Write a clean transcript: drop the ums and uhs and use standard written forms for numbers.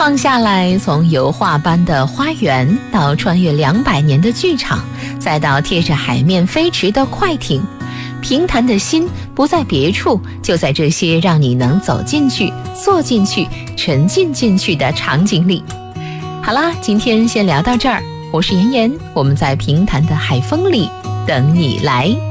放下来，从油画般的花园到穿越200年的剧场，再到贴着海面飞驰的快艇，平潭的心不在别处，就在这些让你能走进去、坐进去、沉浸进去的场景里。好啦，今天先聊到这儿，我是妍妍，我们在平潭的海风里等你来。